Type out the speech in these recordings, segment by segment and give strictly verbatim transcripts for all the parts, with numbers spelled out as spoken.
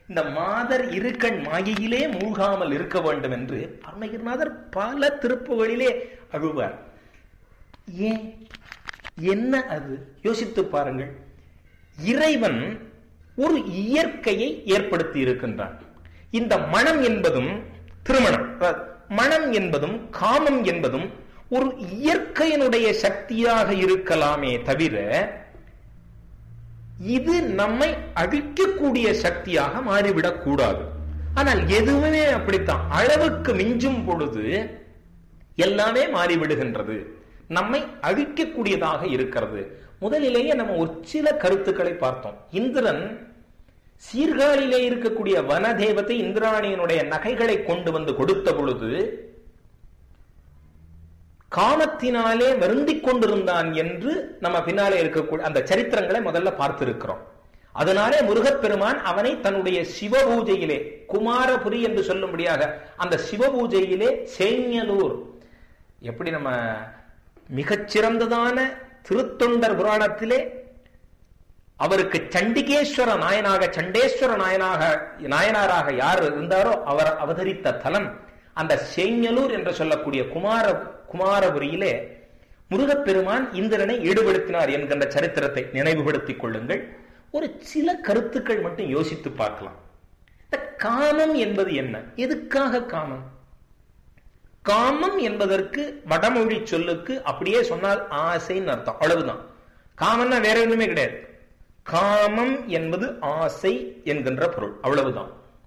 இந்த மாதர் இருக்கண் மாயையிலே மூழ்காமல் இருக்க வேண்டும் என்று அருணகிரிநாதர் பல திருப்புகளிலே அழுவார். ஏன், என்ன அது? யோசித்து பாருங்கள். இறைவன் ஒரு இயற்கையை ஏற்படுத்தி இருக்கின்றான். இந்த மனம் என்பதும் திருமணம், மனம் என்பதும் காமம் என்பதும் ஒரு இயற்கையினுடைய சக்தியாக இருக்கலாமே தவிர இது நம்மை அழிக்கக்கூடிய சக்தியாக மாறிவிடக் கூடாது. ஆனால் எதுவுமே அப்படித்தான். அளவுக்கு மிஞ்சும் பொழுது எல்லாமே மாறிவிடுகின்றது, நம்மை அழிக்கக்கூடியதாக இருக்கிறது. முதலிலேயே நம்ம ஒரு சில கருத்துக்களை பார்த்தோம். இந்திரன் சீர்காழியிலே இருக்கக்கூடிய வனதேவத்தை இந்திராணியனுடைய நகைகளை கொண்டு வந்து கொடுத்த பொழுது காமத்தினாலே வருந்திக் கொண்டிருந்தான் என்று நம்ம பின்னாலே இருக்கக்கூடிய அந்த சரித்திரங்களை முதல்ல பார்த்திருக்கிறோம். அதனாலே முருகப்பெருமான் அவனை தன்னுடைய சிவ பூஜையிலே, குமாரபுரி என்று சொல்லும்படியாக அந்த சிவ பூஜையிலே சேஞ்சலூர், எப்படி நம்ம மிகச்சிறந்ததான திருத்தொண்டர் புராணத்திலே அவருக்கு சண்டிகேஸ்வர நாயனாக, சண்டேஸ்வர நாயனாக நாயனாராக யார் இருந்தாரோ அவர் அவதரித்த தலம் அந்த சேஞ்சலூர் என்று சொல்லக்கூடிய குமார குமாரபுரியிலே முருகப்பெருமான் இந்திரனை ஈடுபடுத்தினார் என்கின்ற சரித்திரத்தை நினைவுபடுத்திக் கொள்ளுங்கள். ஒரு சில கருத்துக்கள் மட்டும் யோசித்து பார்க்கலாம். இந்த காமம் என்பது என்ன? எதுக்காக காமம்? காமம் என்பதற்கு வடமொழி சொல்லுக்கு அப்படியே சொன்னால் ஆசைன்னு அர்த்தம், அவ்வளவுதான். காமம்னா வேற எதுவுமே கிடையாது. காமம் என்பது ஆசை என்கின்ற பொருள், அவ்வளவுதான்.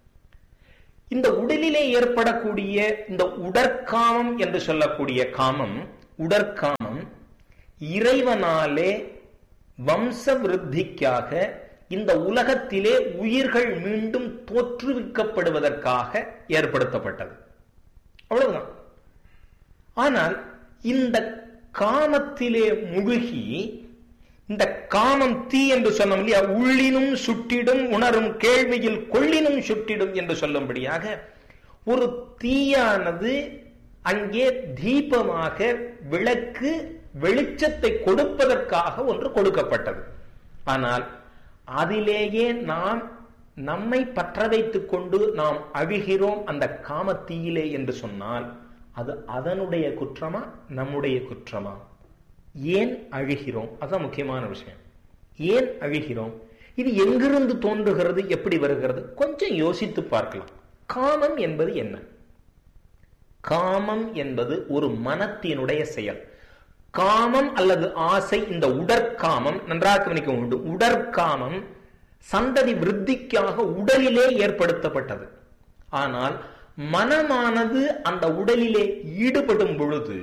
இந்த உடலிலே ஏற்படக்கூடிய இந்த உடற்காமம் என்று சொல்லக்கூடிய காமம், உடற்காமம் இறைவனாலே வம்ச விருத்திக்காக இந்த உலகத்திலே உயிர்கள் மீண்டும் தோற்றுவிக்கப்படுவதற்காக ஏற்படுத்தப்பட்டது, அவ்வளவுதான். ஆனால் இந்த காமத்திலே முழுகி, இந்த காமம் தீ என்று சொன்னோம் இல்லையா, உள்ளினும் சுட்டிடும் உணரும் கேள்வியில் கொள்ளினும் சுட்டிடும் என்று சொல்லும்படியாக ஒரு தீயானது அங்கே தீபமாக விளக்கு வெளிச்சத்தை கொடுப்பதற்காக ஒன்று கொடுக்கப்பட்டது. ஆனால் அதிலேயே நாம் நம்மை பற்ற வைத்துக் கொண்டு நாம் அழுகிறோம் அந்த காமத்தீயிலே என்று சொன்னால் அது அதனுடைய குற்றமா நம்முடைய குற்றமா? ஏன் அழுகிறோம்? அதுதான் முக்கியமான விஷயம். ஏன் அழுகிறோம்? இது எங்கிருந்து தோன்றுகிறது, எப்படி வருகிறது? கொஞ்சம் யோசித்து பார்க்கலாம். காமம் என்பது என்ன? காமம் என்பது ஒரு மனத்தினுடைய செயல். காமம் அல்லது ஆசை, இந்த உடற்காமம் நன்றாக கவனிக்க வேண்டும். உடற்காமம் சந்ததி விருத்திக்காக உடலிலே ஏற்படுத்தப்பட்டது. ஆனால் மனமானது அந்த உடலிலே ஈடுபடும் பொழுது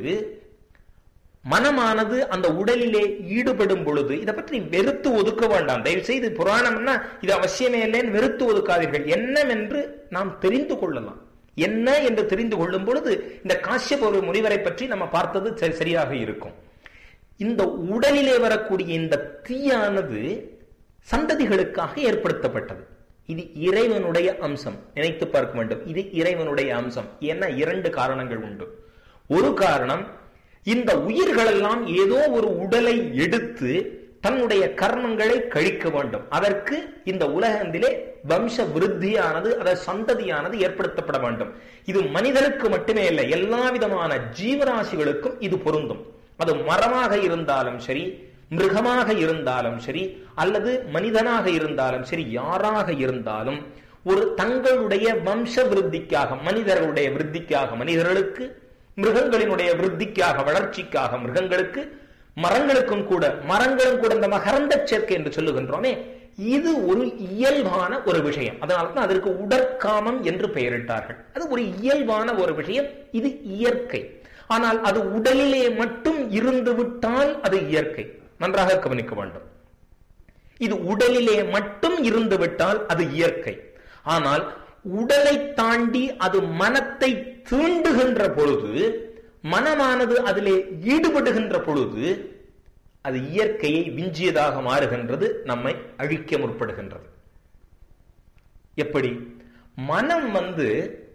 மனமானது அந்த உடலிலே ஈடுபடும் பொழுது இதை பற்றி வெறுத்து ஒதுக்க வேண்டாம். தயவு செய்து புராணம்னா இது அவசியமே இல்லைன்னு வெறுத்து ஒதுக்காதீர்கள். என்னவென்று நாம் தெரிந்து கொள்ளலாம். என்ன என்று தெரிந்து கொள்ளும் பொழுது இந்த காஷ்யப முனிவரை பற்றி நம்ம பார்த்தது சரியாக இருக்கும். இந்த உடலிலே வரக்கூடிய இந்த தீயானது சந்ததிகளுக்காக ஏற்படுத்தப்பட்டது. இது இறைவனுடைய அம்சம், நினைத்து பார்க்க வேண்டும். இது இறைவனுடைய அம்சம். ஏன்னா இரண்டு காரணங்கள் உண்டு. ஒரு காரணம், இந்த உயிர்களெல்லாம் ஏதோ ஒரு உடலை எடுத்து தன்னுடைய கர்மங்களை கழிக்க வேண்டும். அதற்கு இந்த உலகத்திலே வம்ச விருத்தியானது, அதாவது சந்ததியானது ஏற்படுத்தப்பட வேண்டும். இது மனிதனுக்கு மட்டுமே இல்லை, எல்லா விதமான ஜீவராசிகளுக்கும் இது பொருந்தும். அது மரமாக இருந்தாலும் சரி, மிருகமாக இருந்தாலும் சரி, அல்லது மனிதனாக இருந்தாலும் சரி, யாராக இருந்தாலும் ஒரு தங்களுடைய வம்ச விருத்திக்காக, மனிதர்களுடைய விருத்திக்காக மனிதர்களுக்கு, மிருகங்களினுடைய விருத்திக்காக வளர்ச்சிக்காக மிருகங்களுக்கு, மரங்களுக்கும் கூட மரங்களும் கூட இந்த மகரந்த சேர்க்கை என்று சொல்லுகின்றோமே, இது ஒரு இயல்பான ஒரு விஷயம். அதனால்தான் அதற்கு உடற்காமம் என்று பெயரிட்டார்கள். அது ஒரு இயல்பான ஒரு விஷயம், இது இயற்கை. ஆனால் அது உடலிலே மட்டும் இருந்து விட்டால் அது இயற்கை. நன்றாக கவனிக்க வேண்டும். இது உடலிலே மட்டும் இருந்து விட்டால் அது இயற்கை. ஆனால் உடலை தாண்டி அது மனத்தை தூண்டுகின்ற பொழுது, மனமானது அதிலே ஈடுபடுகின்ற பொழுது அது இயற்கையை விஞ்சியதாக மாறுகின்றது, நம்மை அழிக்க முற்படுகின்றது. எப்படி? மனம் வந்து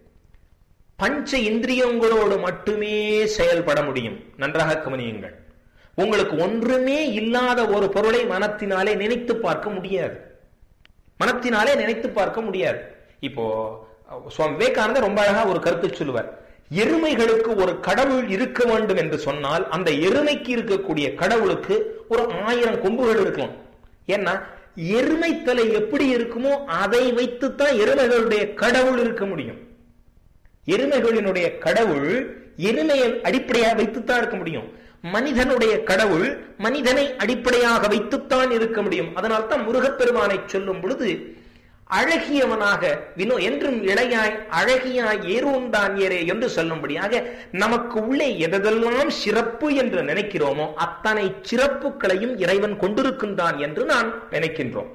பஞ்ச இந்திரியங்களோடு மட்டுமே செயல்பட முடியும். நன்றாக கவனியுங்கள். உங்களுக்கு ஒன்றுமே இல்லாத ஒரு பொருளை மனத்தினாலே நினைத்து பார்க்க முடியாது. மனத்தினாலே நினைத்து பார்க்க முடியாது. இப்போ சுவாமி விவேகானந்தர் ரொம்ப அழகா ஒரு கருத்து சொல்லுவார். எருமைகளுக்கு ஒரு கடவுள் இருக்க வேண்டும் என்று சொன்னால் அந்த எருமைக்கு இருக்கக்கூடிய கடவுளுக்கு ஒரு ஆயிரம் கொம்புகள் இருக்கலாம். ஏன்னா எருமை தலை எப்படி இருக்குமோ அதை வைத்துத்தான் எருமைகளுடைய கடவுள் இருக்க முடியும். எருமைகளினுடைய கடவுள் எருமையை அடிப்படையாக வைத்துத்தான் இருக்க முடியும். மனிதனுடைய கடவுள் மனிதனை அடிப்படையாக வைத்துத்தான் இருக்க முடியும். அதனால்தான் முருகப்பெருமானை சொல்லும் பொழுது அழகியவனாக வினோ என்றும் இளையாய் அழகியாய் ஏறுந்தான் ஏரே என்று சொல்லும்படியாக நமக்கு உள்ளே எதெல்லாம் சிறப்பு என்று நினைக்கிறோமோ அத்தனை சிறப்புகளையும் இறைவன் கொண்டிருக்கின்றான் என்று நான் நினைக்கின்றோம்.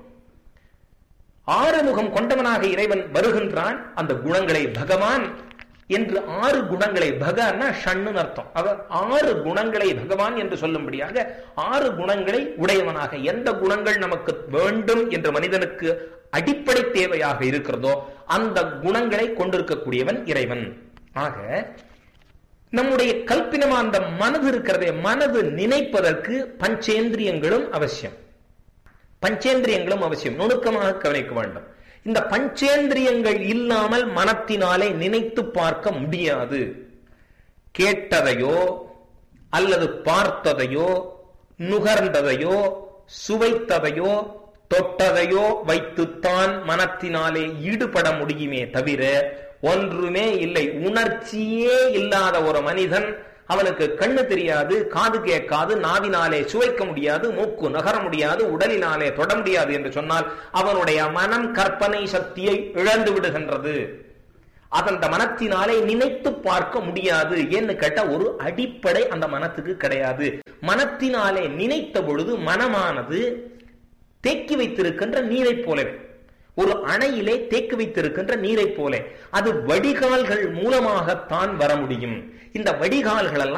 ஆறுமுகம் கொண்டவனாக இறைவன் வருகின்றான். அந்த குணங்களை பகவான் என்று ஆறு குணங்களை பகன்னா ஷன்னு அர்த்தம். அவர் ஆறு குணங்களை பகவான் என்று சொல்லும்படியாக ஆறு குணங்களை உடையவனாக எந்த குணங்கள் நமக்கு வேண்டும் என்ற மனிதனுக்கு அடிப்படை தேவையாக இருக்கிறதோ அந்த குணங்களை கொண்டிருக்கக்கூடியவன் இறைவன். ஆக நம்முடைய கல்பினமா அந்த மனது இருக்கிறதே, மனது நினைப்பதற்கு பஞ்சேந்திரியங்களும் அவசியம். பஞ்சேந்திரியங்களும் அவசியம், நுணுக்கமாக கவனிக்க வேண்டும். இந்த பஞ்சேந்திரியங்கள் இல்லாமல் மனத்தினாலே நினைத்து பார்க்க முடியாது. கேட்டதையோ அல்லது பார்த்ததையோ நுகர்ந்ததையோ சுவைத்ததையோ தொட்டதையோ வைத்துத்தான் மனத்தினாலே ஈடுபட முடியுமே தவிர ஒன்றுமே இல்லை. உணர்ச்சியே இல்லாத ஒரு மனிதன், அவனுக்கு கண்ணு தெரியாது, காது கேட்காது, நாவினாலே சுவைக்க முடியாது, மூக்கு நகர முடியாது, உடலினாலே தொட முடியாது என்று சொன்னால் அவனுடைய மனம் கற்பனை சக்தியை இழந்து விடுகின்றது. அந்த மனத்தினாலே நினைத்து பார்க்க முடியாது. ஏன்னு கேட்டா ஒரு அடிப்படை அந்த மனத்துக்கு கிடையாது. மனத்தினாலே நினைத்த பொழுது மனமானது தேக்கி வைத்திருக்கின்ற நீரை போலவே, ஒரு அணையிலே தேக்கி வைத்திருக்கின்ற நீரை போல அது வடிகால்கள் மூலமாகத்தான் வர முடியும். இந்த வடிகால்கள் எல்லாம்